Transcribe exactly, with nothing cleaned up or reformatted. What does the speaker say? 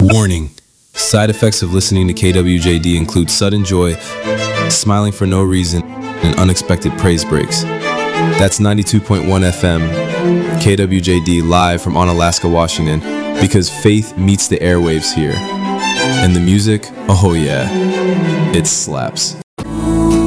Warning. Side effects of listening to K W J D include sudden joy, smiling for no reason, and unexpected praise breaks. That's ninety-two point one F M, K W J D, live from Onalaska, Washington, because faith meets the airwaves here. And the music, oh yeah, it slaps.